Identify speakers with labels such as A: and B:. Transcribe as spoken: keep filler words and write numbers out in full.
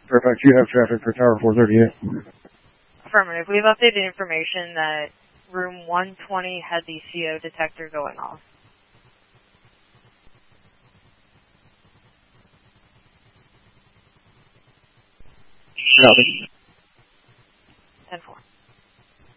A: Fairfax, you have traffic for Tower four thirty-eight.
B: Affirmative. We've updated information that room one twenty had the C O detector going off.
A: Copy.